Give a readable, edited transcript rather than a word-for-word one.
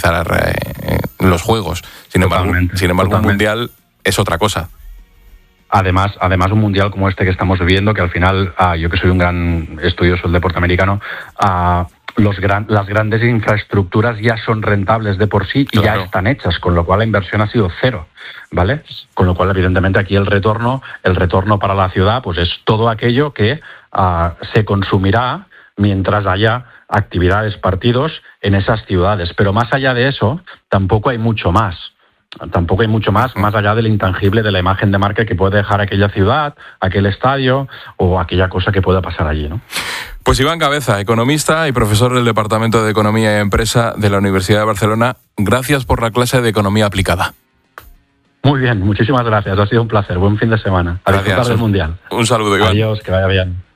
organizar los juegos. Sin embargo, un mundial es otra cosa. Además, un mundial como este que estamos viviendo, que al final, yo que soy un gran estudioso del deporte americano, las grandes infraestructuras ya son rentables de por sí y ya están hechas, con lo cual la inversión ha sido cero, ¿vale? Con lo cual, evidentemente, aquí el retorno para la ciudad pues es todo aquello que se consumirá mientras haya actividades, partidos en esas ciudades. Pero más allá de eso, tampoco hay mucho más más allá del intangible de la imagen de marca que puede dejar aquella ciudad, aquel estadio o aquella cosa que pueda pasar allí, ¿no? Pues Iván Cabeza, economista y profesor del Departamento de Economía y Empresa de la Universidad de Barcelona, gracias por la clase de Economía Aplicada. Muy bien, muchísimas gracias, ha sido un placer, buen fin de semana. A disfrutar del Mundial. Un saludo, Iván. Adiós, que vaya bien.